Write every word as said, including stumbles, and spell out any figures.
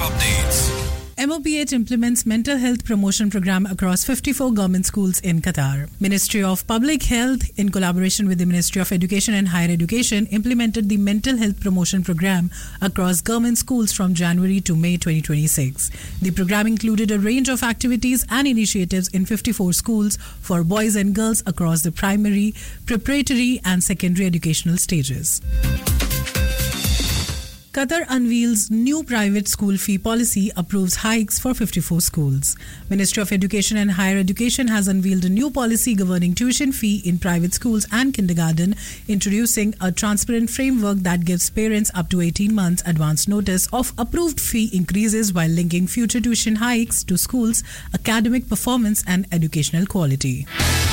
updates. M O P H implements mental health promotion program across fifty-four government schools in Qatar. Ministry of Public Health, in collaboration with the Ministry of Education and Higher Education, implemented the mental health promotion program across government schools from January to May twenty twenty-six. The program included a range of activities and initiatives in fifty-four schools for boys and girls across the primary, preparatory and secondary educational stages. Qatar unveils new private school fee policy, approves hikes for fifty-four schools. Ministry of Education and Higher Education has unveiled a new policy governing tuition fee in private schools and kindergarten, introducing a transparent framework that gives parents up to eighteen months advance notice of approved fee increases while linking future tuition hikes to schools' academic performance and educational quality.